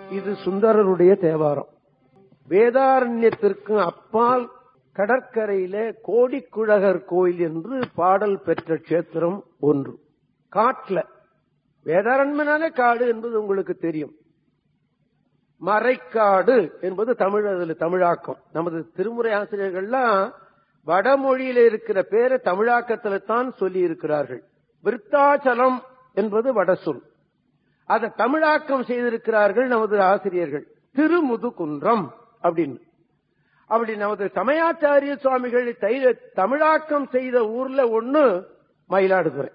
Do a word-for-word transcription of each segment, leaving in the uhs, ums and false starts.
இது சுந்தரருடைய தேவாரம். வேதாரண்யத்திற்கு அப்பால் கடற்கரையில கோடிக்குழகர் கோயில் என்று பாடல் பெற்ற கஷேத்திரம் ஒன்று. காட்டுல வேதாரண்யனாலே காடு என்பது உங்களுக்கு தெரியும். மறைக்காடு என்பது தமிழ், அதில் தமிழாக்கம். நமது திருமுறை ஆசிரியர்கள்லாம் வடமொழியில இருக்கிற பேரை தமிழாக்கத்துல தான் சொல்லி இருக்கிறார்கள். விருத்தாச்சலம் என்பது வடசொல், அதை தமிழாக்கம் செய்திருக்கிறார்கள் நமது ஆசிரியர்கள். திருமுதுகுன்றம் அப்படின்னு. அப்படி நமது சமயாச்சாரிய சுவாமிகள் தமிழாக்கம் செய்த ஊர்ல ஒண்ணு மயிலாடுதுறை.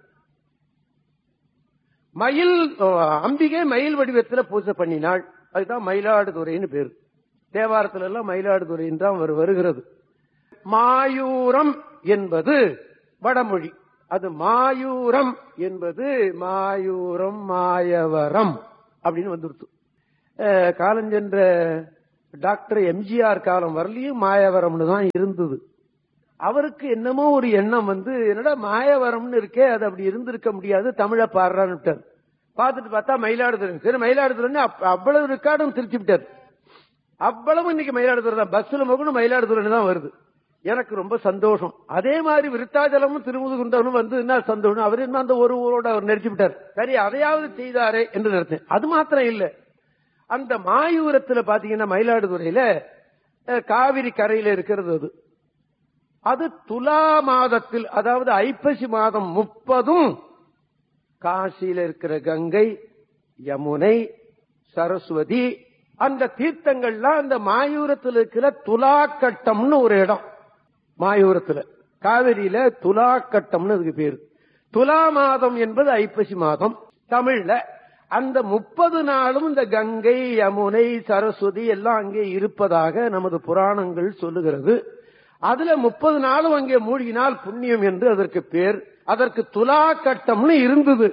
மயில் அம்பிகை மயில் வடிவத்தில் பூஜை பண்ணினாள், அதுதான் மயிலாடுதுறைன்னு பேரு. தேவாரத்துல எல்லாம் மயிலாடுதுறைன்னு தான் வருகிறது. மாயூரம் என்பது வடமொழி, அது மாயூரம் என்பது மாயூரம் மாயவரம் அப்படின்னு வந்துருச்சு. காலஞ்சென்ற டாக்டர் எம்ஜிஆர் காலம் வரலையும் மாயவரம்னு தான் இருந்தது. அவருக்கு என்னமோ ஒரு எண்ணம் வந்து, என்னடா மாயவரம்னு இருக்கே, அது அப்படி இருந்திருக்க முடியாது, தமிழை பாடுறான்னு விட்டார். பார்த்துட்டு பார்த்தா மயிலாடுதுறை. சரி, மயிலாடுதுறை அவ்வளவு ரெக்கார்டும் திருச்சி விட்டார். அவ்வளவு இன்னைக்கு மயிலாடுதுறை தான், பஸ்ல மகனும் மயிலாடுதுறை தான் வருது. எனக்கு ரொம்ப சந்தோஷம். அதே மாதிரி விருத்தாச்சலமும் திருமுதுகுன்றமும் வந்து என்ன சந்தோஷம். அவர் என்ன அந்த ஒரு ஊரோட அவர் நெரிச்சு விட்டார். சரி, அதையாவது செய்தாரே என்று நினைத்தேன். அது மாத்திரம் இல்ல, அந்த மாயூரத்துல பாத்தீங்கன்னா மயிலாடுதுறையில காவிரி கரையில இருக்கிறது. அது அது துலா மாதத்தில், அதாவது ஐப்பசி மாதம் முப்பதும் காசியில இருக்கிற கங்கை, யமுனை, சரஸ்வதி அந்த தீர்த்தங்கள்லாம் அந்த மாயூரத்தில் இருக்கிற துலாக்கட்டம்னு ஒரு இடம். மாயூரத்துல காவிரியில துலாக்கட்டம்னு அதுக்கு பேரு. துலா மாதம் என்பது ஐப்பசி மாதம் தமிழ்ல. அந்த முப்பது நாளும் இந்த கங்கை, யமுனை, சரஸ்வதி எல்லாம் அங்கே இருப்பதாக நமது புராணங்கள் சொல்லுகிறது. அதுல முப்பது நாளும் அங்கே மூழ்கினால் புண்ணியம் என்று அதற்கு பேர். அதற்கு துலா கட்டம்னு இருந்தது.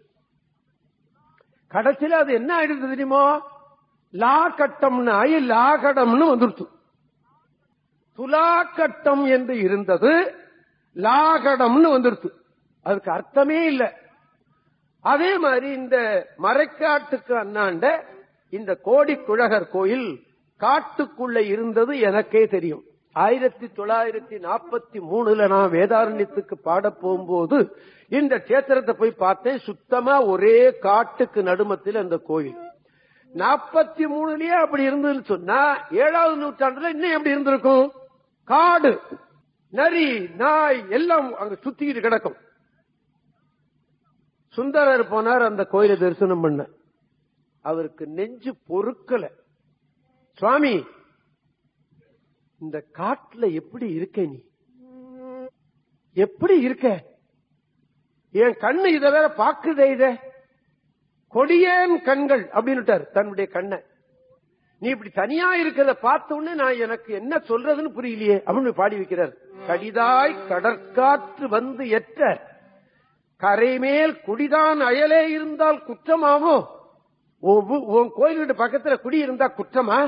கடைசியில் அது என்ன ஆயிடுது தெரியுமோ, லா கட்டம்னு ஆகி லாகடம்னு வந்துருச்சு. துலா கட்டம் என்று இருந்தது, லாகடம்னு வந்துருச்சு. அதுக்கு அர்த்தமே இல்லை. அதே மாதிரி இந்த மறைக்காட்டுக்கு அண்ணாண்ட இந்த கோடிக்குழகர் கோயில் காட்டுக்குள்ள இருந்தது எனக்கே தெரியும். ஆயிரத்தி தொள்ளாயிரத்தி நாற்பத்தி மூணுல நான் வேதாரண்யத்துக்கு பாட போகும்போது இந்த கஷேத்திரத்தை போய் பார்த்தேன். சுத்தமா ஒரே காட்டுக்கு நடுமத்தில் அந்த கோயில். நாற்பத்தி மூணுலயே அப்படி இருந்ததுன்னு சொன்னா ஏழாவது நூற்றாண்டுல இன்னும் எப்படி இருந்திருக்கும்? காடு, நரி, நாய் எல்லாம் அங்க சுத்திக்கிட்டு கிடக்கும். சுந்தரர் போனார் அந்த கோயிலை தரிசனம் பண்ண. அவருக்கு நெஞ்சு பொறுக்கல. சுவாமி, இந்த காட்டுல எப்படி இருக்க, நீ எப்படி இருக்க? என் கண்ணு இத வேற பாக்குதே, இத கொடியேன் கண்கள் அப்படின்னுட்டார் தன்னுடைய கண்ணை. நீ இப்படி தனியா இருக்கிறத பார்த்த உடனே நான் எனக்கு என்ன சொல்றதுன்னு புரியலையே அப்படின்னு பாடி வைக்கிறார். கடிதாய் கடற்காற்று வந்து எற்ற கரைமேல் குடிதான் அயலே இருந்தால் குற்றமாவோ? உன் கோயிலுடைய பக்கத்துல குடி இருந்தா குற்றமா?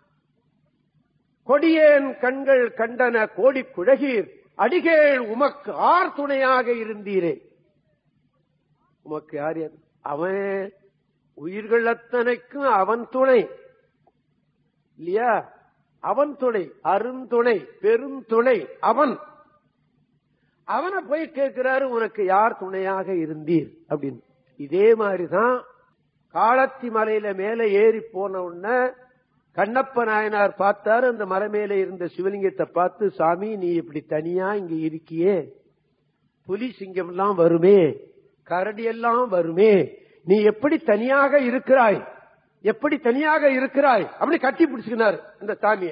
கொடியேன் கண்கள் கண்டன கோடி குழகீர் அடிகேள் உமக்கு ஆர் துணையாக இருந்தீரே. உமக்கு யார்? அவன் உயிர்கள் அத்தனைக்கும் அவன் துணை இல்லையா? அவன் துணை, அருந்துணை, பெருந்துணை அவன். அவனை போய் கேட்கிறாரு, உனக்கு யார் துணையாக இருந்தீர் அப்படின்னு. இதே மாதிரிதான் காளத்தி மலையில மேல ஏறி போன உடனே கண்ணப்ப நாயனார் பார்த்தாரு. அந்த மலை மேல இருந்த சிவலிங்கத்தை பார்த்து, சாமி நீ இப்படி தனியா இங்க இருக்கியே, புலி சிங்கம் எல்லாம் வருமே, கரடி எல்லாம் வருமே, நீ எப்படி தனியாக இருக்கிறாய், எப்படி தனியாக இருக்கிறாய் அப்படி கட்டி பிடிச்சுக்கினாரு அந்த சாமியை.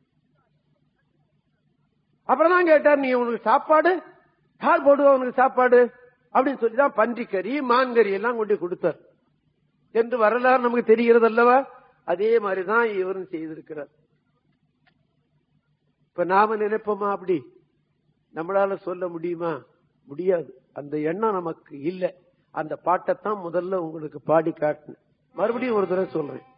அப்புறம் தான் கேட்டார், நீ உனக்கு சாப்பாடு கால் போடுவா, உனக்கு சாப்பாடு அப்படின்னு சொல்லிதான் பன்றிக்கறி மான்கறி எல்லாம் கொண்டு கொடுத்தார் என்று வரலாறு நமக்கு தெரிகிறது அல்லவா? அதே மாதிரிதான் இவரும் செய்திருக்கிறார். இப்ப நாம நினைப்போமா அப்படி? நம்மளால சொல்ல முடியுமா? முடியாது. அந்த எண்ணம் நமக்கு இல்லை. அந்த பாட்டைத்தான் முதல்ல உங்களுக்கு பாடி காட்டினேன். மறுபடியும் ஒரு தடவை சொல்றேன்.